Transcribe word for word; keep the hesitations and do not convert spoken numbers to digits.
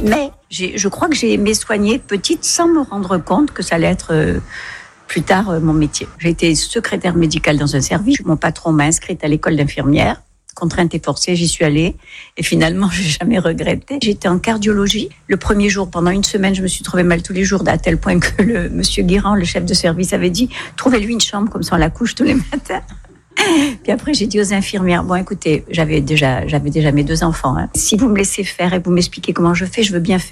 Mais j'ai, je crois que j'ai aimé soigner petite sans me rendre compte que ça allait être euh, plus tard euh, mon métier. J'ai été secrétaire médicale dans un service. Mon patron m'a inscrite à l'école d'infirmière. Contrainte et forcée, j'y suis allée. Et finalement, je n'ai jamais regretté. J'étais en cardiologie. Le premier jour, pendant une semaine, je me suis trouvée mal tous les jours, à tel point que le monsieur Guérand, le chef de service, avait dit « Trouvez-lui une chambre, comme ça on la couche tous les matins ». Puis après, j'ai dit aux infirmières, bon, écoutez, j'avais déjà, j'avais déjà mes deux enfants. Hein. Si vous me laissez faire et vous m'expliquez comment je fais, je veux bien faire.